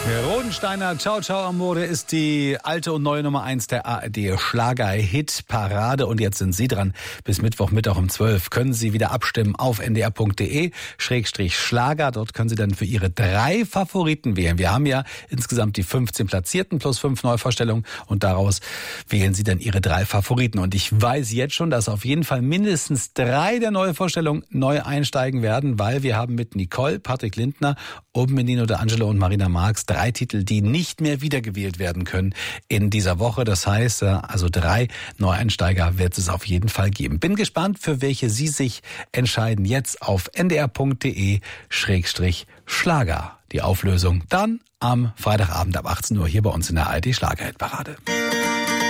Rodensteiner Ciao Ciao Amore ist die alte und neue Nummer 1 der ARD Schlager-Hit-Parade. Und jetzt sind Sie dran. Bis Mittwochmittag um 12 können Sie wieder abstimmen auf ndr.de/Schlager. Dort können Sie dann für Ihre 3 Favoriten wählen. Wir haben ja insgesamt die 15 Platzierten plus 5 Neuvorstellungen. Und daraus wählen Sie dann Ihre 3 Favoriten. Und ich weiß jetzt schon, dass auf jeden Fall mindestens 3 der Neuvorstellungen neu einsteigen werden, weil wir haben mit Nicole, Patrick Lindner, Oben Menino, De Angelo und Marina Marx 3 Titel, die nicht mehr wiedergewählt werden können in dieser Woche. Das heißt, also 3 Neueinsteiger wird es auf jeden Fall geben. Bin gespannt, für welche Sie sich entscheiden. Jetzt auf ndr.de/Schlager. Die Auflösung dann am Freitagabend ab 18 Uhr hier bei uns in der ARD Schlager-Hit-Parade.